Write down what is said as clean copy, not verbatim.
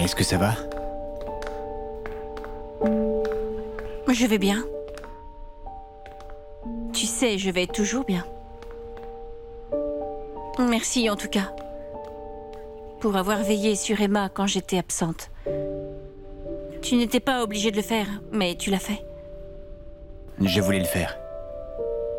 Est-ce que ça va? Je vais bien. Tu sais, je vais toujours bien. Merci en tout cas. Pour avoir veillé sur Emma quand j'étais absente. Tu n'étais pas obligée de le faire, mais tu l'as fait. Je voulais le faire.